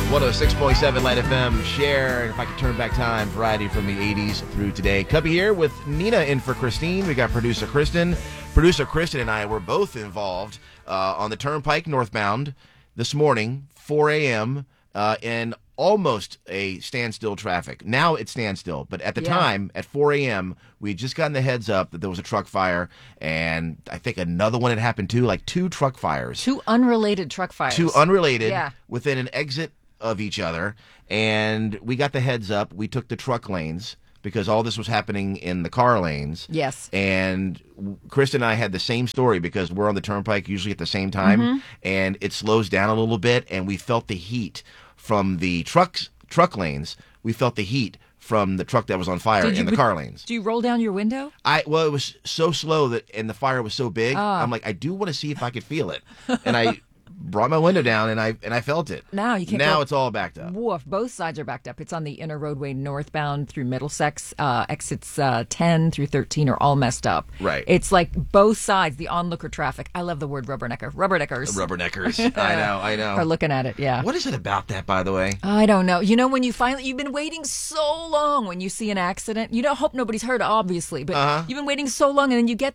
106.7 Light FM, share, and if I could turn back time, variety from the 80s through today. Cubby here with Nina in for Christine. We got producer Kristen. Producer Kristen and I were both involved on the Turnpike northbound this morning, 4 a.m., in almost a standstill traffic. Now it's standstill, but at the time, at 4 a.m., we had just gotten the heads up that there was a truck fire, and I think another one had happened too, like 2 truck fires. 2 unrelated truck fires. 2 unrelated within an exit of each other, and we got the heads up. We took the truck lanes because all this was happening in the car lanes. Yes. And Kristen and I had the same story because we're on the Turnpike usually at the same time, and it slows down a little bit, and we felt the heat from the truck lanes. We felt the heat from the truck that was on fire in the car lanes. Do you roll down your window? Well, it was so slow and the fire was so big. I'm like, I do want to see if I could feel it, and I brought my window down and I felt it. Now you can't. Now it's all backed up. Woof! Both sides are backed up. It's on the inner roadway northbound through Middlesex. Exits 10 through 13 are all messed up. Right. It's like both sides. The onlooker traffic. I love the word rubbernecker. Rubberneckers. Rubberneckers. I know. Are looking at it. Yeah. What is it about that, by the way? I don't know. You know, when you've been waiting so long when you see an accident. You don't hope nobody's hurt, obviously, but you've been waiting so long, and then you get